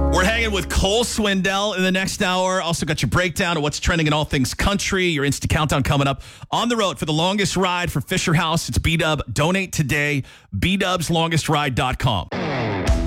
We're hanging with Cole Swindell in the next hour. Also got your breakdown of what's trending in all things country. Your Insta Countdown coming up. On the road for the longest ride for Fisher House. It's B-Dub. Donate today. BDubsLongestRide.com.